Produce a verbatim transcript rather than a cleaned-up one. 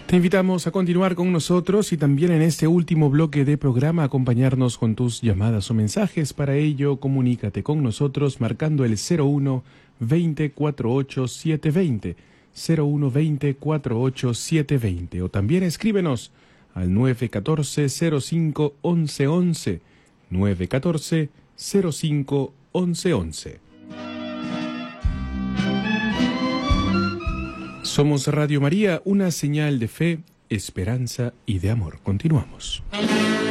Te invitamos a continuar con nosotros y también en este último bloque de programa acompañarnos con tus llamadas o mensajes. Para ello, comunícate con nosotros marcando el cero uno veinte cuarenta y ocho setecientos veinte, cero uno veinte cuarenta y ocho setecientos veinte, o también escríbenos al nueve uno cuatro cero cinco once once, nueve uno cuatro cero cinco once once. Somos Radio María, una señal de fe, esperanza y de amor. Continuamos.